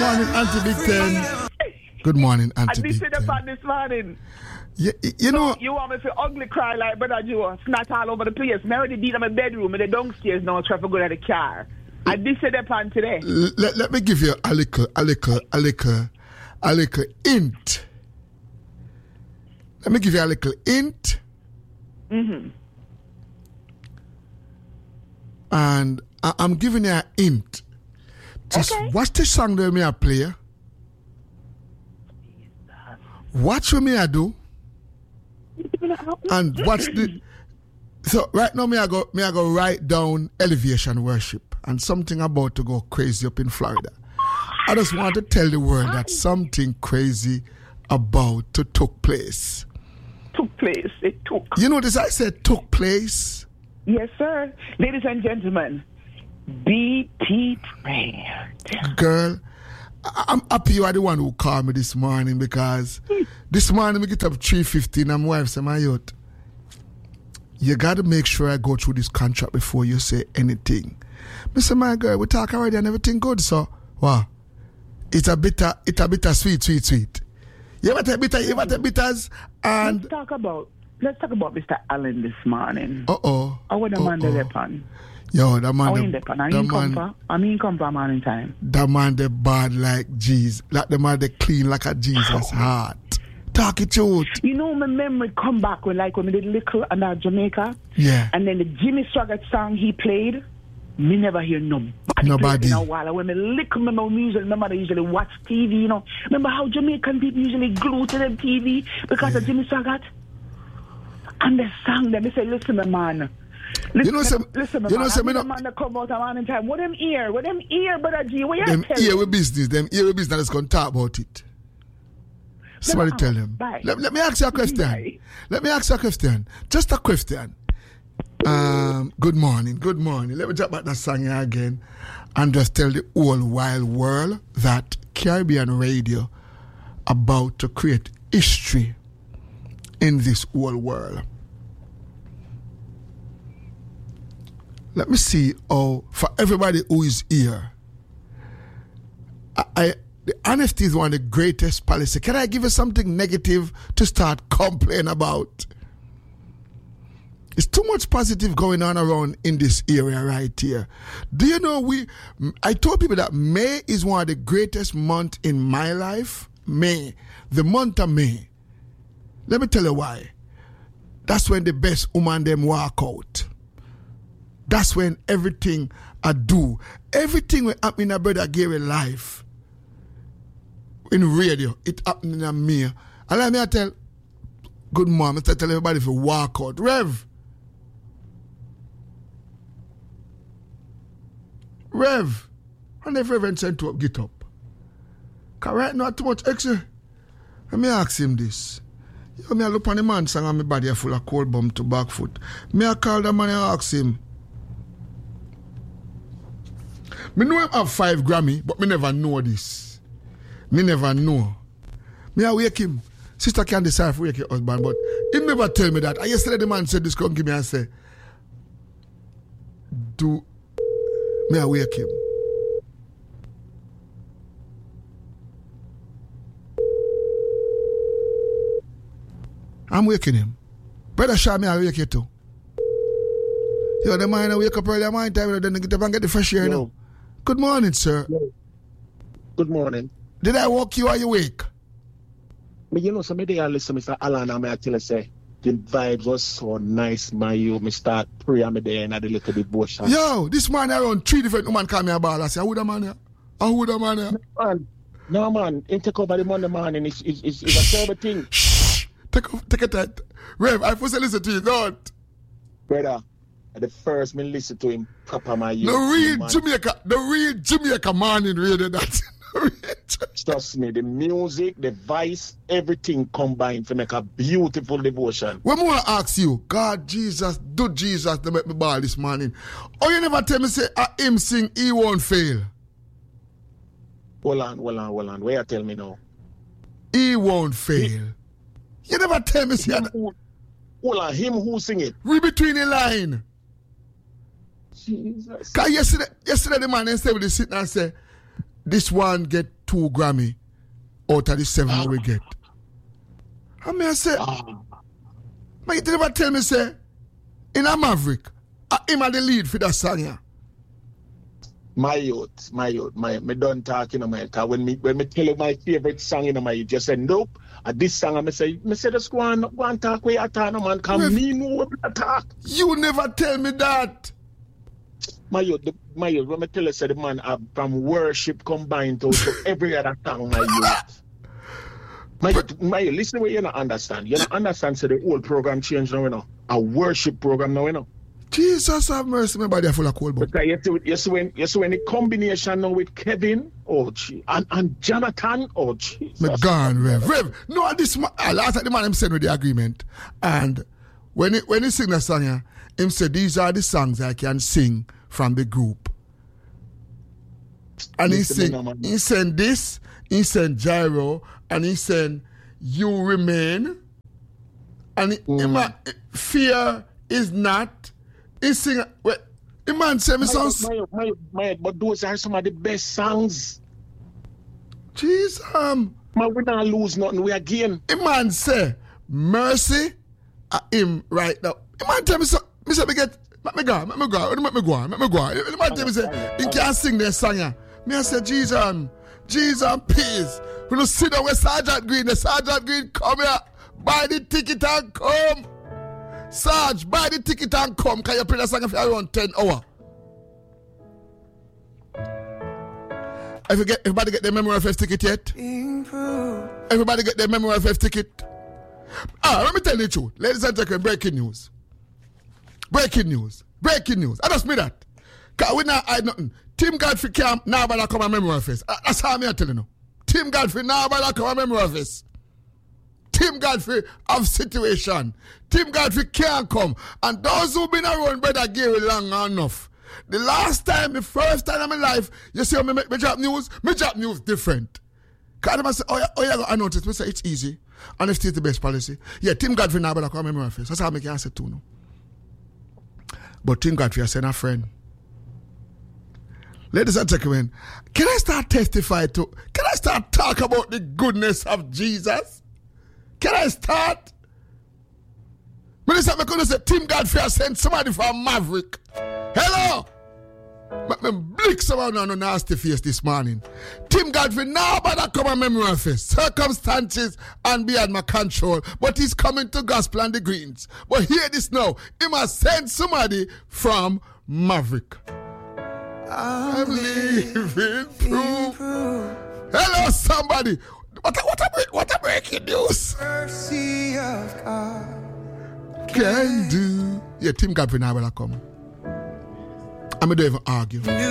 morning, Auntie Big Ten. Good morning, Auntie Big Ten. I did say this morning. You know... You want me to ugly cry like Brother Joe, snot all over the place. I already did in my bedroom, in the downstairs now, try to go to the car. I did say that pan today. Let me give you a little hint. Let me give you a little hint. Mm-hmm. And I'm giving you a hint. Just watch the song that me I play. Watch what me I do. And watch the... So right now me I go write down Elevation Worship and something about to go crazy up in Florida. I just want to tell the world that something crazy about to took place. Took place. It took. You notice I said took place? Yes, sir. Ladies and gentlemen, BP prayer. Girl, I'm happy you are the one who called me this morning because this morning we get up 3:15 and my wife said, my youth, you got to make sure I go through this contract before you say anything. I said, my girl, we talk already and everything good, so wow. It's a bitter sweet. You ever take bitters and... Let's talk about Mr. Allen this morning. Uh-oh. I want the man there upon. Yo, that man... I mean come for morning time. That man they bad like Jesus. Like the man they clean like a Jesus heart. Talk it out. You know my memory come back when we did Little and Jamaica. Yeah. And then the Jimmy Swaggart song he played. Me never hear nobody. In a while. When me remember music, my mother usually watch TV, you know. Remember how Jamaican people usually glue to them TV because of Jimmy Swaggart? And they sang them. They say, listen, my man. Listen, man. Man that come out a morning time. What them ear, Brother G? What you them ear with business. Them ear with business. Let's go and talk about it. Somebody tell him. Let me ask you a question. Let me ask you a question. Just a question. Good morning. Let me talk about that song again and just tell the whole wide world that Caribbean Radio about to create history in this whole world. Let me see for everybody who is here, the honesty is one of the greatest policy. Can I give you something negative to start complaining about? It's too much positive going on around in this area right here. Do you know I told people that May is one of the greatest months in my life. May. The month of May. Let me tell you why. That's when the best woman them walk out. That's when everything I do. Everything will happen in a Brother Gary life. In radio. It happened in me. And let me tell good mom, I tell everybody if you walk out. Rev. And if Reverend sent to up, get up. Because right now, too much extra. Let me ask him this. You know, I look on the man sang on my body full of cold bum to back foot. Me I call the man and ask him. Me know him have 5 Grammy, but me never know this. Me never know. Me I wake him. Sister can't decide if wake your husband, but he never tell me that. And yesterday the man said this, come give me and say, me I wake him. I'm waking him. Brother Shaw, me I wake you too. Yo, the man I wake up early morning time, then get up and get the fresh air now. Good morning, sir. Good morning. Did I wake you or you wake? But you know, somebody I listen, Mr. Alan, and I tell you, say, the vibe was so nice, man. Me start praying me there and I did a little devotion. Yo, this man around 3 different women call me a ball. I say, who the man here? Who the man here? No, man. Ain't take over the Monday morning. It's a terrible thing. Shh. Take it. Rev, I first listen to you, don't. Brother, the first me listen to him proper, my youth. The real Jamaica man in radio, that's Trust me, the music, the voice, everything combined to make a beautiful devotion. When I want to ask you, God, Jesus, do Jesus to make me ball this morning? Oh, you never tell me, say, him sing, he won't fail. Hold on. Where you tell me now? He won't fail. You never tell me, say, hold on, him who sing it? Read between the line. Jesus. Because yesterday the man instead of sitting and say, this one get 2 Grammy out of the 7 we get. I mean, I say, but you never tell me, say, in a Maverick, him are the lead for that song, yeah. My youth, me don't talk, because when me tell you my favorite song, you just say, nope, this song, I say, just go and talk where you talk, man, because me know what I talk. You never tell me that. My youth, when I tell you, say, the man from worship combined to every other song, my youth. My youth, listen to what you don't understand. You don't understand, say, the whole program changed now, a worship program now, Jesus have mercy, my body full of cold blood. Because you see when the combination now with Kevin, and Jonathan, Jesus. Me gone, Rev. No, this man, last time the man him sent with the agreement, and when he sing the song, him said these are the songs I can sing from the group. And he sent this, he sent Gyro, and he sent You Remain, and Fear Is Not. He sing. The man say me songs. But those are some of the best songs. Jesus. Man, we don't lose nothing. We again. The man say mercy at him right now. The man tell me so. Me say me get. Let me go. The man tell me say he can't sing their song. Me I say Jesus, peace. We don't sit down with Sergeant Green. The Sergeant Green come here, buy the ticket and come. Sarge, buy the ticket and come. Can you play the song if you around 10 hours? Everybody get their Memory of F ticket yet? Everybody get their Memory of F ticket? Let me tell you the truth. Ladies and gentlemen, breaking news. I just mean that. Because we not hide nothing. Team Godfrey can't now bother come on Memory of F. That's how I'm telling you. Team Godfrey now bother come on Memory of F. Team Godfrey have situation. Team Godfrey can't come. And those who've been around Brother Gary long enough. The first time in my life, you see how me drop news? Me drop news different. Because I say, I noticed. Me say, it's easy. And if it's the best policy. Yeah, Team Godfrey now better come Memory Face. That's how I can say too now. But Team Godfrey, I send a friend. Ladies and gentlemen, can I start talk about the goodness of Jesus? Can I start? Minister, I'm going to say Team Godfrey has sent somebody from Maverick. Hello? But me blick someone on a nasty face this morning. Team Godfrey now better come on Memory Face. Circumstances and beyond my control. But he's coming to gospel and the greens. But hear this now. He must send somebody from Maverick. I'm living proof. Hello, somebody. What a breaking news. Mercy of God can do. Yeah, Team Godfrey now will come. I don't even argue.